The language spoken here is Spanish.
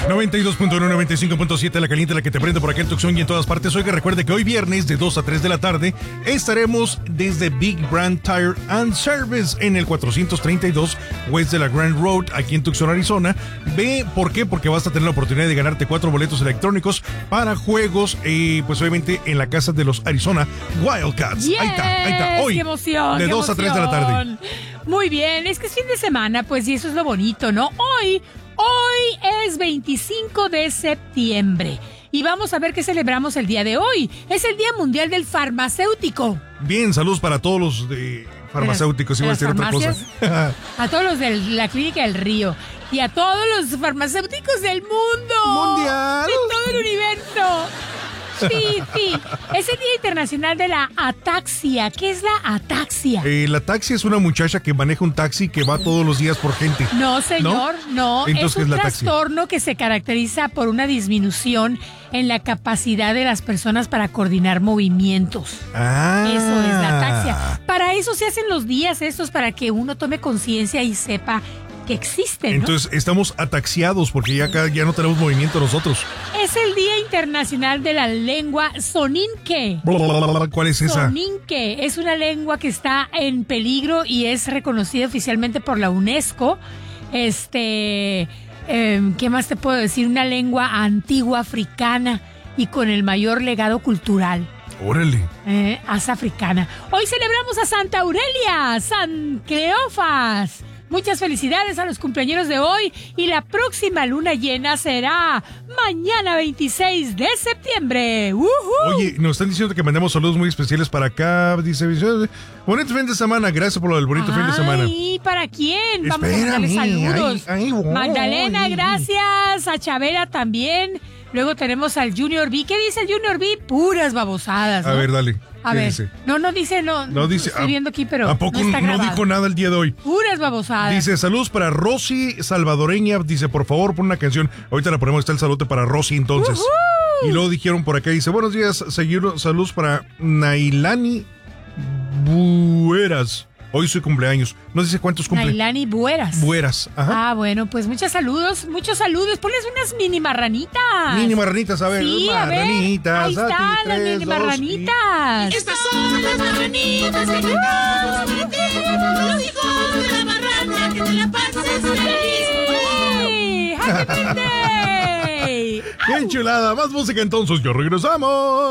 92.1, 95.7, la caliente, la que te prende por aquel Tucson y en todas partes. Oiga, recuerde que hoy viernes de 2 a 3 de la tarde estaremos desde Big Brand Tire and Service en el 432 West de la Grand Road, aquí en Tucson, Arizona. Ve, ¿por qué? Porque vas a tener la oportunidad de ganarte 4 boletos electrónicos para juegos, pues obviamente en la casa de los Arizona Wildcats. Yes, ahí está, hoy. ¡Qué emoción! De 2 a 3 de la tarde. Muy bien, es que es fin de semana, pues, y eso es lo bonito, ¿no? Hoy es 25 de septiembre y vamos a ver qué celebramos el día de hoy. Es el Día Mundial del Farmacéutico. Bien, saludos para todos los farmacéuticos, iba a decir otra cosa. A todos los de la Clínica del Río y a todos los farmacéuticos del mundo. Mundial. De todo el universo. Sí. Es el Día Internacional de la Ataxia. ¿Qué es la ataxia? La ataxia es una muchacha que maneja un taxi que va todos los días por gente. No, señor, no. Entonces, es un ¿qué es la ataxia? trastorno que se caracteriza por una disminución en la capacidad de las personas para coordinar movimientos. Ah. Eso es la ataxia. Para eso se hacen los días estos, para que uno tome conciencia y sepa que existen, ¿no? Entonces estamos ataxiados porque ya no tenemos movimiento nosotros. Es el Día Internacional de la Lengua Soninke. ¿Cuál es esa? Soninke es una lengua que está en peligro y es reconocida oficialmente por la UNESCO. ¿Qué más te puedo decir? Una lengua antigua africana y con el mayor legado cultural. Órale. Es africana. Hoy celebramos a Santa Aurelia, San Cleofas. Muchas felicidades a los cumpleaños de hoy y la próxima luna llena será mañana 26 de septiembre. ¡Uhú! Oye, nos están diciendo que mandemos saludos muy especiales para acá. Dice, bonito fin de semana. Gracias por lo del bonito fin de semana. ¿Y para quién? Vamos Espérame, a mandarle saludos. ahí voy. Magdalena, gracias. A Chabela también. Luego tenemos al Junior B. ¿Qué dice el Junior B? Puras babosadas, ¿no? A ver, dale. A ver, dice? no dice, no dice. Estoy viendo aquí, pero ¿a poco no está grabado. dijo nada el día de hoy? Puras babosadas. Dice, saludos para Rosy Salvadoreña. Dice, por favor, pon una canción. Ahorita la ponemos, está el saludo para Rosy entonces. Y luego dijeron por acá, dice, buenos días, saludos para Nailani Bueras. Hoy su cumpleaños. No dice cuántos cumple. Nailani Bueras. Bueras, ajá. Ah, bueno, pues muchos saludos. Ponles unas mini marranitas. Mini marranitas, a ver. Sí, marranitas. Ahí están las mini marranitas. Estas son las marranitas que cantamos para ti. Los hijos de la marrana, que te la pases feliz. ¡Happy birthday! ¡Qué chulada! Más música entonces, ya regresamos.